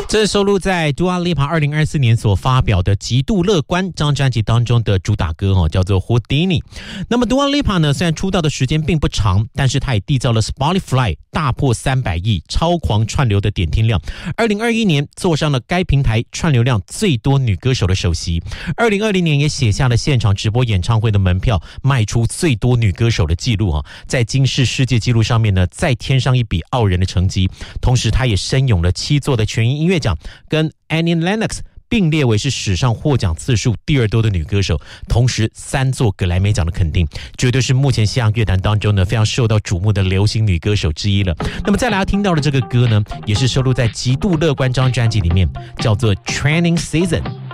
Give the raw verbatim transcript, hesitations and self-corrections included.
这是收录在 Dua Lipa 二零二四年所发表的《极度乐观》这张专辑当中的主打歌，叫做 Houdini。那么 Dua Lipa 呢，虽然出道的时间并不长，但是她也缔造了 Spotify 大破三百亿超狂串流的点听量。二零二一年坐上了该平台串流量最多女歌手的首席。二零二零年也写下了现场直播演唱会的门票卖出最多女歌手的记录，在金氏世界纪录上面呢，再添上一笔傲人的成绩。同时，她也身拥了七座的全英音乐奖，跟 Annie Lennox并列为是史上获奖次数第二多的女歌手，同时三座格莱美奖的肯定，绝对是目前西洋乐坛当中呢非常受到瞩目的流行女歌手之一了。那么再来要听到的这个歌呢，也是收录在《极度乐观》这张专辑里面，叫做 Training Season。